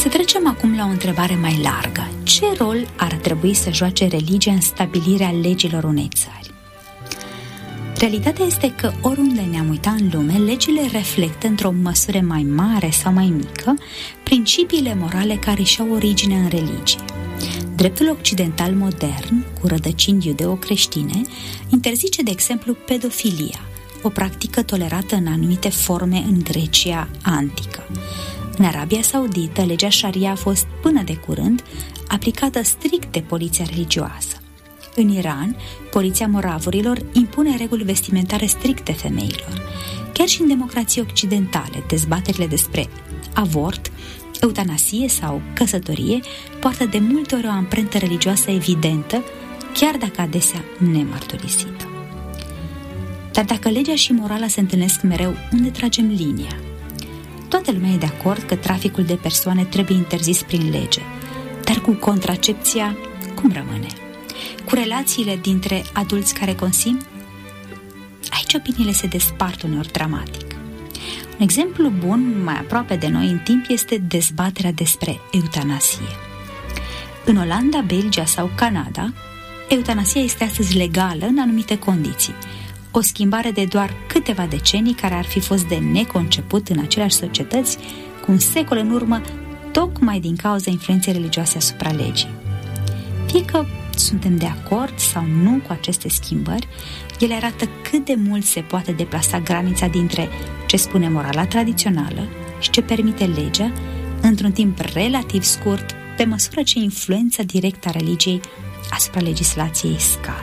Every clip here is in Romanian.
Să trecem acum la o întrebare mai largă. Ce rol ar trebui să joace religia în stabilirea legilor unei țări? Realitatea este că oriunde ne-am uitat în lume, legile reflectă într-o măsură mai mare sau mai mică principiile morale care și-au origine în religie. Dreptul occidental modern, cu rădăcini iudeo-creștine, interzice, de exemplu, pedofilia, o practică tolerată în anumite forme în Grecia antică. În Arabia Saudită, legea Sharia a fost, până de curând, aplicată strict de poliția religioasă. În Iran, poliția moravurilor impune reguli vestimentare stricte femeilor. Chiar și în democrații occidentale, dezbaterile despre avort, eutanasie sau căsătorie poartă de multe ori o amprentă religioasă evidentă, chiar dacă adesea nemărturisită. Dar dacă legea și morala se întâlnesc mereu, unde tragem linia? Toată lumea e de acord că traficul de persoane trebuie interzis prin lege, dar cu contracepția, cum rămâne? Cu relațiile dintre adulți care consimt? Aici opiniile se despart uneori dramatic. Un exemplu bun, mai aproape de noi în timp, este dezbaterea despre eutanasie. În Olanda, Belgia sau Canada, eutanasia este astăzi legală în anumite condiții. O schimbare de doar câteva decenii care ar fi fost de neconceput în aceleași societăți cu un secol în urmă, tocmai din cauza influenței religioase asupra legii. Fie că suntem de acord sau nu cu aceste schimbări, ele arată cât de mult se poate deplasa granița dintre ce spune morala tradițională și ce permite legea într-un timp relativ scurt, pe măsură ce influența directă a religiei asupra legislației scade.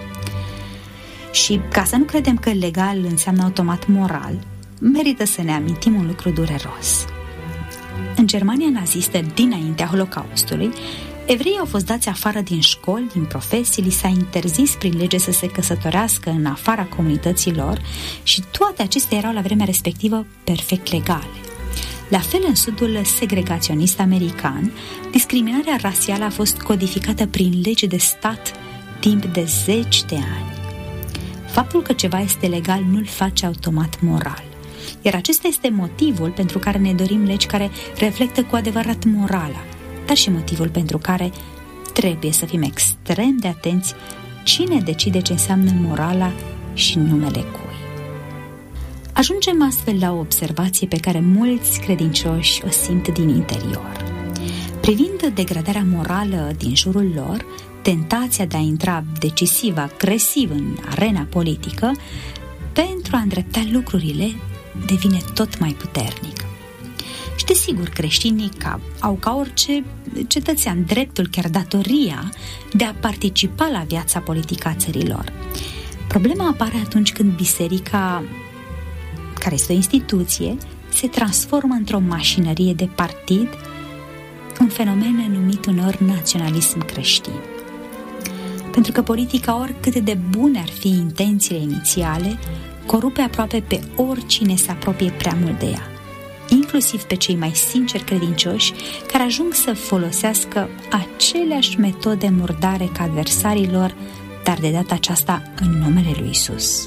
Și ca să nu credem că legal înseamnă automat moral, merită să ne amintim un lucru dureros. În Germania nazistă, dinaintea Holocaustului, evreii au fost dați afară din școli, din profesii, li s-a interzis prin lege să se căsătorească în afara comunităților și toate acestea erau la vremea respectivă perfect legale. La fel, în sudul segregaționist american, discriminarea rasială a fost codificată prin lege de stat timp de 10 de ani. Faptul că ceva este legal nu-l face automat moral. Iar acesta este motivul pentru care ne dorim legi care reflectă cu adevărat morala, dar și motivul pentru care trebuie să fim extrem de atenți cine decide ce înseamnă morala și numele cui. Ajungem astfel la o observație pe care mulți credincioși o simt din interior. Privind degradarea morală din jurul lor, tentația de a intra decisiv, agresiv în arena politică pentru a îndrepta lucrurile devine tot mai puternică. Și desigur, creștinii au ca orice cetățean dreptul, chiar datoria, de a participa la viața politică a țărilor. Problema apare atunci când biserica, care este o instituție, se transformă într-o mașinărie de partid, un fenomen numit uneori naționalism creștin. Pentru că politica, oricât de bune ar fi intențiile inițiale, corupe aproape pe oricine se apropie prea mult de ea, inclusiv pe cei mai sinceri credincioși care ajung să folosească aceleași metode murdare ca adversarii lor, dar de data aceasta în numele lui Isus.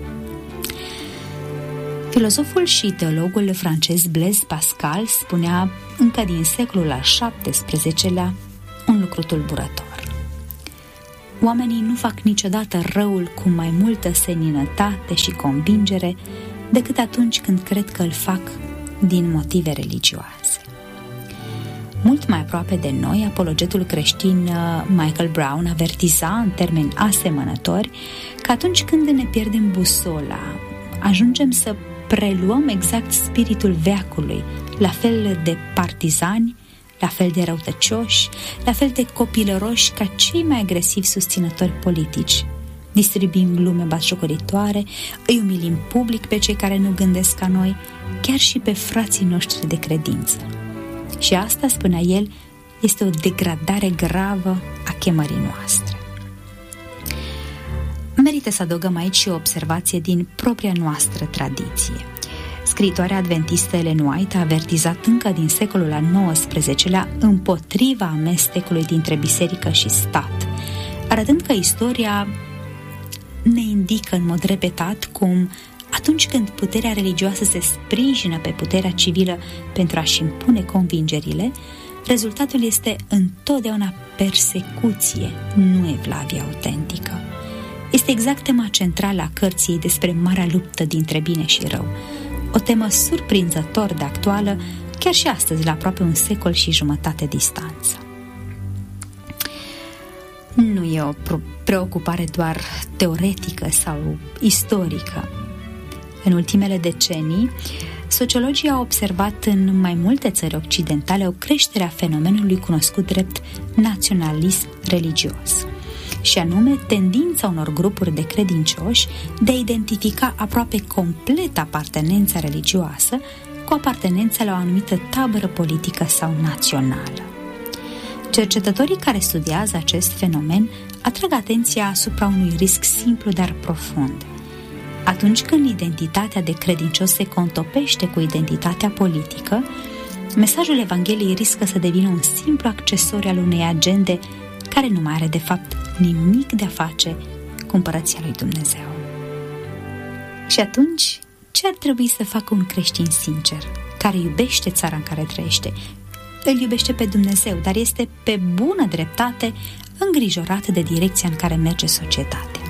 Filozoful și teologul francez Blaise Pascal spunea încă din secolul al XVII-lea un lucru tulburător. Oamenii nu fac niciodată răul cu mai multă seninătate și convingere decât atunci când cred că îl fac din motive religioase. Mult mai aproape de noi, apologetul creștin Michael Brown avertiza în termeni asemănători că atunci când ne pierdem busola, ajungem să preluăm exact spiritul veacului, la fel de partizani, la fel de răutăcioși, la fel de copilăroși ca cei mai agresivi susținători politici. Distribuim glume batjocoritoare, îi umilim public pe cei care nu gândesc ca noi, chiar și pe frații noștri de credință. Și asta, spunea el, este o degradare gravă a chemării noastre. Merită să adăugăm aici și o observație din propria noastră tradiție. Scriitoarea adventistă Ellen White a avertizat încă din secolul al XIX-lea împotriva amestecului dintre biserică și stat, arătând că istoria ne indică în mod repetat cum atunci când puterea religioasă se sprijină pe puterea civilă pentru a-și impune convingerile, rezultatul este întotdeauna persecuție, nu evlavie autentică. Este exact tema centrală a cărții despre marea luptă dintre bine și rău, o temă surprinzător de actuală, chiar și astăzi, la aproape un secol și jumătate distanță. Nu e o preocupare doar teoretică sau istorică. În ultimele decenii, sociologii au observat în mai multe țări occidentale o creștere a fenomenului cunoscut drept naționalism religios, și anume tendința unor grupuri de credincioși de a identifica aproape complet apartenența religioasă cu apartenența la o anumită tabără politică sau națională. Cercetătorii care studiază acest fenomen atrag atenția asupra unui risc simplu, dar profund. Atunci când identitatea de credincios se contopește cu identitatea politică, mesajul Evangheliei riscă să devină un simplu accesoriu al unei agende care nu mai are de fapt nimic de a face cu împărăția lui Dumnezeu. Și atunci, ce ar trebui să facă un creștin sincer, care iubește țara în care trăiește? Îl iubește pe Dumnezeu, dar este pe bună dreptate îngrijorat de direcția în care merge societatea.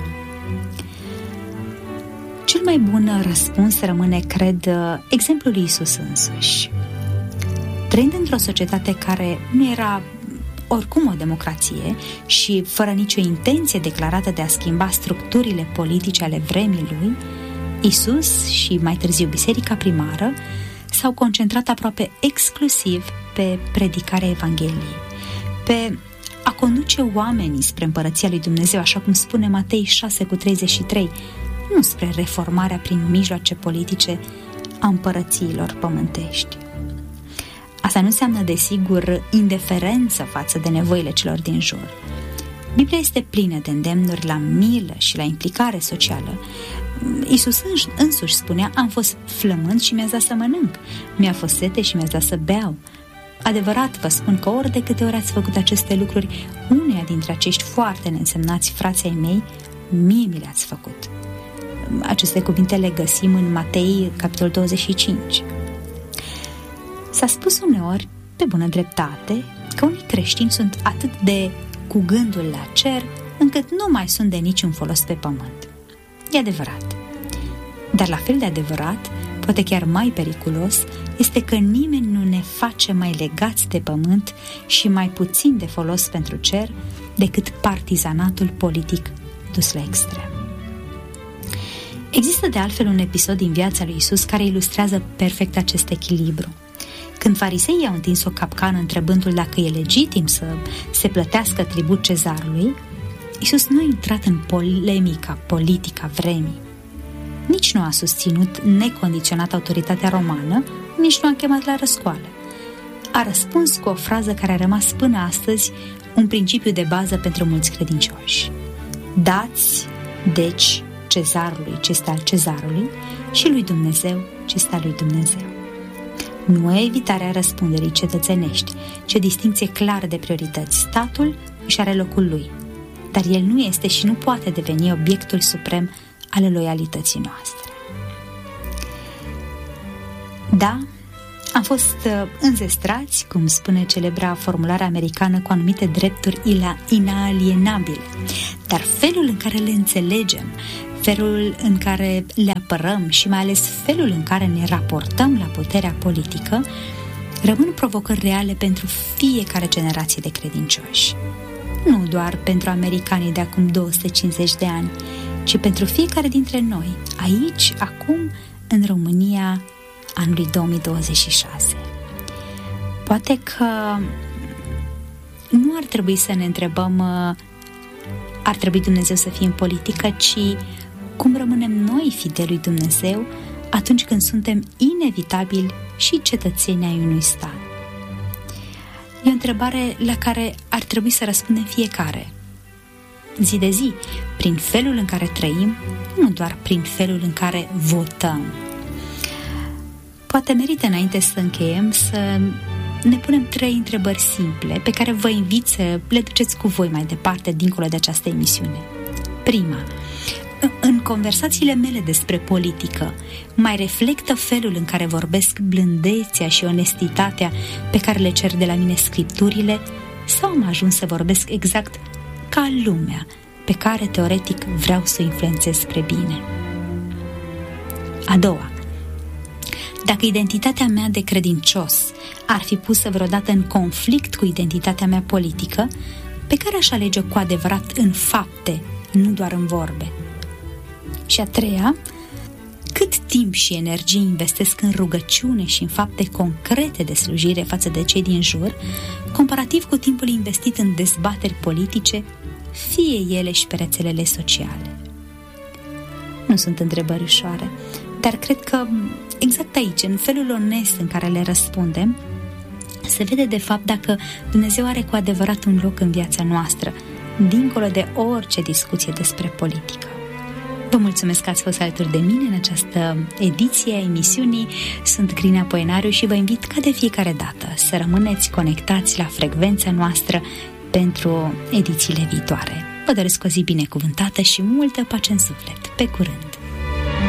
Cel mai bun răspuns rămâne, cred, exemplul lui Iisus însuși. Trăind într-o societate care nu era oricum o democrație și fără nicio intenție declarată de a schimba structurile politice ale vremii lui, Iisus și mai târziu Biserica primară s-au concentrat aproape exclusiv pe predicarea Evangheliei, pe a conduce oamenii spre împărăția lui Dumnezeu, așa cum spune Matei 6:33, nu spre reformarea prin mijloace politice a împărățiilor pământești. Asta nu înseamnă, desigur, indiferență față de nevoile celor din jur. Biblia este plină de îndemnuri la milă și la implicare socială. Iisus însuși spunea: am fost flămând și mi-ați dat să mănânc, mi-a fost sete și mi-ați dat să beau. Adevărat vă spun că ori de câte ori ați făcut aceste lucruri uneia dintre acești foarte neînsemnați frații ai mei, mie mi le-ați făcut. Aceste cuvinte le găsim în Matei, capitolul 25. S-a spus uneori, pe bună dreptate, că unii creștini sunt atât de cu gândul la cer, încât nu mai sunt de niciun folos pe pământ. E adevărat. Dar la fel de adevărat, poate chiar mai periculos, este că nimeni nu ne face mai legați de pământ și mai puțin de folos pentru cer decât partizanatul politic dus la extrem. Există de altfel un episod din viața lui Iisus care ilustrează perfect acest echilibru. Când fariseii au întins o capcană întrebându-l dacă e legitim să se plătească tribut cezarului, Iisus nu a intrat în polemica politică a vremii. Nici nu a susținut necondiționat autoritatea romană, nici nu a chemat la răscoală. A răspuns cu o frază care a rămas până astăzi un principiu de bază pentru mulți credincioși. Dați, deci, cezarului ce este al cezarului și lui Dumnezeu ce este al lui Dumnezeu. Nu e evitarea răspunderii cetățenești, ci o distinție clară de priorități. Statul își are locul lui, dar el nu este și nu poate deveni obiectul suprem al loialității noastre. Da, am fost înzestrați, cum spune celebra formulare americană, cu anumite drepturi inalienabile, dar felul în care le înțelegem, felul în care le apărăm și mai ales felul în care ne raportăm la puterea politică rămân provocări reale pentru fiecare generație de credincioși. Nu doar pentru americanii de acum 250 de ani, ci pentru fiecare dintre noi, aici, acum, în România, anului 2026. Poate că nu ar trebui să ne întrebăm ar trebui Dumnezeu să fie în politică, ci cum rămânem noi fideli lui Dumnezeu atunci când suntem inevitabili și cetățeni ai unui stat. E o întrebare la care ar trebui să răspundem fiecare, zi de zi, prin felul în care trăim, nu doar prin felul în care votăm. Poate merită, înainte să încheiem, să ne punem 3 întrebări simple pe care vă invit să le duceți cu voi mai departe, dincolo de această emisiune. Prima: în conversațiile mele despre politică mai reflectă felul în care vorbesc blândețea și onestitatea pe care le cer de la mine scripturile, sau am ajuns să vorbesc exact ca lumea pe care teoretic vreau să o influențez spre bine? A doua, dacă identitatea mea de credincios ar fi pusă vreodată în conflict cu identitatea mea politică, pe care aș alege cu adevărat în fapte, nu doar în vorbe? Și a treia, cât timp și energie investesc în rugăciune și în fapte concrete de slujire față de cei din jur, comparativ cu timpul investit în dezbateri politice, fie ele și pe rețelele sociale? Nu sunt întrebări ușoare, dar cred că exact aici, în felul onest în care le răspundem, se vede de fapt dacă Dumnezeu are cu adevărat un loc în viața noastră, dincolo de orice discuție despre politică. Vă mulțumesc că ați fost alături de mine în această ediție a emisiunii. Sunt Crina Poenariu și vă invit ca de fiecare dată să rămâneți conectați la frecvența noastră pentru edițiile viitoare. Vă doresc o zi binecuvântată și multă pace în suflet. Pe curând!